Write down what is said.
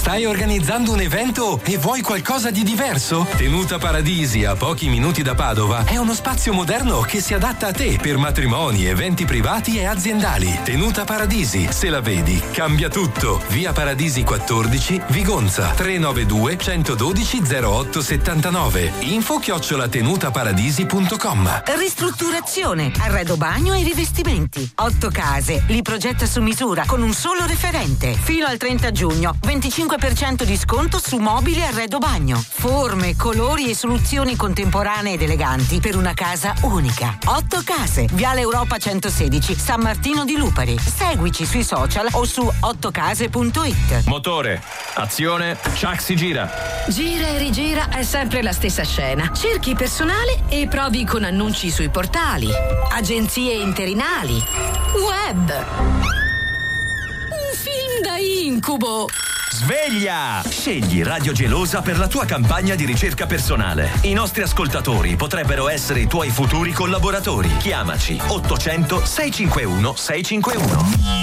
Stai organizzando un evento e vuoi qualcosa di diverso? Tenuta Paradisi, a pochi minuti da Padova, è uno spazio moderno che si adatta a te per matrimoni, eventi privati e aziendali. Tenuta Paradisi, se la vedi, cambia tutto. Via Paradisi 14, Vigonza, 392 112 0879. info@tenutaparadisi.com. Ristrutturazione, arredo bagno e rivestimenti. 8 case, li progetta su misura con un solo referente. Fino al 30 giugno, 25% di sconto su mobili e arredo bagno. Forme, colori e soluzioni contemporanee ed eleganti per una casa unica. 8 case, Viale Europa 116, San Martino di Lupari. Seguici sui social o su 8case.it. Motore, azione, Chuck si gira. Gira e rigira è sempre la stessa scena. Cerchi personale e provi con annunci sui portali, agenzie interinali, web. Un film da incubo. Sveglia! Scegli Radio Gelosa per la tua campagna di ricerca personale. I nostri ascoltatori potrebbero essere i tuoi futuri collaboratori. Chiamaci 800 651 651.